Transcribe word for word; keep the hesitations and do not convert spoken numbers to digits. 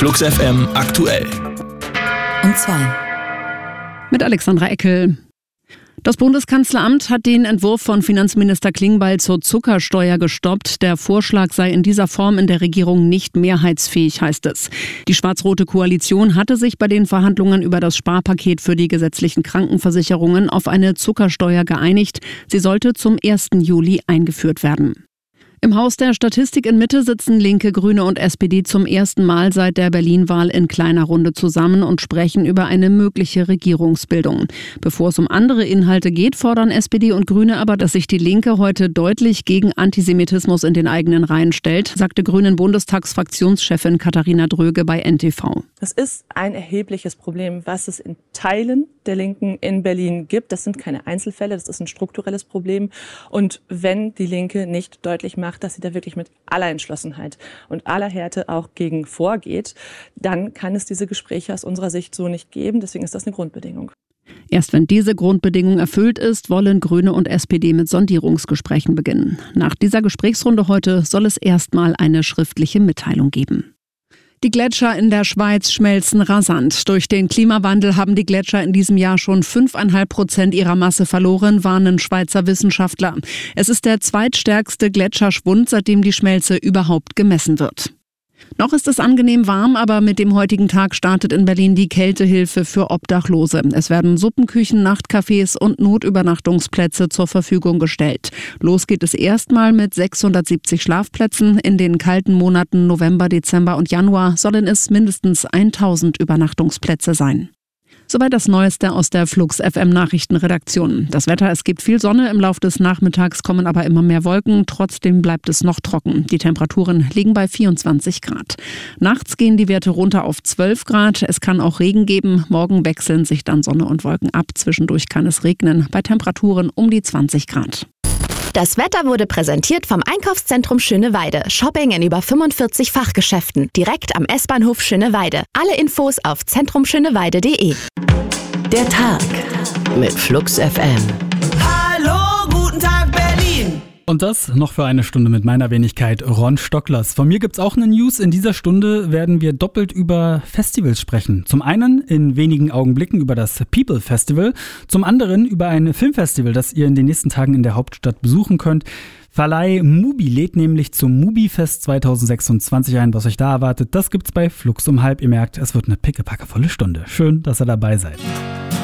Flux F M aktuell. Um zwei. Mit Alexandra Eckel. Das Bundeskanzleramt hat den Entwurf von Finanzminister Klingbeil zur Zuckersteuer gestoppt. Der Vorschlag sei in dieser Form in der Regierung nicht mehrheitsfähig, heißt es. Die schwarz-rote Koalition hatte sich bei den Verhandlungen über das Sparpaket für die gesetzlichen Krankenversicherungen auf eine Zuckersteuer geeinigt. Sie sollte zum ersten Juli eingeführt werden. Im Haus der Statistik in Mitte sitzen Linke, Grüne und S P D zum ersten Mal seit der Berlin-Wahl in kleiner Runde zusammen und sprechen über eine mögliche Regierungsbildung. Bevor es um andere Inhalte geht, fordern S P D und Grüne aber, dass sich die Linke heute deutlich gegen Antisemitismus in den eigenen Reihen stellt, sagte Grünen-Bundestagsfraktionschefin Katharina Dröge bei N T V. Das ist ein erhebliches Problem, was es in Teilen der Linken in Berlin gibt. Das sind keine Einzelfälle, das ist ein strukturelles Problem. Und wenn die Linke nicht deutlich macht, dass sie da wirklich mit aller Entschlossenheit und aller Härte auch gegen vorgeht, dann kann es diese Gespräche aus unserer Sicht so nicht geben. Deswegen ist das eine Grundbedingung. Erst wenn diese Grundbedingung erfüllt ist, wollen Grüne und S P D mit Sondierungsgesprächen beginnen. Nach dieser Gesprächsrunde heute soll es erstmal eine schriftliche Mitteilung geben. Die Gletscher in der Schweiz schmelzen rasant. Durch den Klimawandel haben die Gletscher in diesem Jahr schon fünf Komma fünf Prozent ihrer Masse verloren, warnen Schweizer Wissenschaftler. Es ist der zweitstärkste Gletscherschwund, seitdem die Schmelze überhaupt gemessen wird. Noch ist es angenehm warm, aber mit dem heutigen Tag startet in Berlin die Kältehilfe für Obdachlose. Es werden Suppenküchen, Nachtcafés und Notübernachtungsplätze zur Verfügung gestellt. Los geht es erstmal mit sechshundertsiebzig Schlafplätzen. In den kalten Monaten November, Dezember und Januar sollen es mindestens tausend Übernachtungsplätze sein. Soweit das Neueste aus der Flux F M Nachrichtenredaktion. Das Wetter, es gibt viel Sonne, im Laufe des Nachmittags kommen aber immer mehr Wolken. Trotzdem bleibt es noch trocken. Die Temperaturen liegen bei vierundzwanzig Grad. Nachts gehen die Werte runter auf zwölf Grad. Es kann auch Regen geben. Morgen wechseln sich dann Sonne und Wolken ab. Zwischendurch kann es regnen. Bei Temperaturen um die zwanzig Grad. Das Wetter wurde präsentiert vom Einkaufszentrum Schöneweide. Shopping in über fünfundvierzig Fachgeschäften. Direkt am S-Bahnhof Schöneweide. Alle Infos auf zentrumschöneweide punkt de. Der Tag mit Flux F M. Hallo, guten Tag Berlin! Und das noch für eine Stunde mit meiner Wenigkeit Ron Stocklers. Von mir gibt's auch eine News. In dieser Stunde werden wir doppelt über Festivals sprechen. Zum einen in wenigen Augenblicken über das People Festival. Zum anderen über ein Filmfestival, das ihr in den nächsten Tagen in der Hauptstadt besuchen könnt. Verleih Mubi lädt nämlich zum Mubi-Fest zwanzig sechsundzwanzig ein. Was euch da erwartet, das gibt's bei Flux um halb. Ihr merkt, es wird eine pickepackevolle Stunde. Schön, dass ihr dabei seid.